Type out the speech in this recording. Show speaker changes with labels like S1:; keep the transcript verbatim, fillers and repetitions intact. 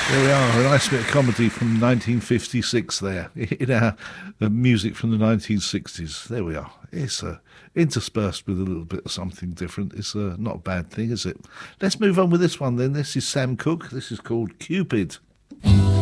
S1: There we are, a nice bit of comedy from nineteen fifty-six there, in our uh, music from the nineteen sixties. There we are. It's uh, interspersed with a little bit of something different. It's uh, not a bad thing, is it? Let's move on with this one then. This is Sam Cooke. This is called Cupid.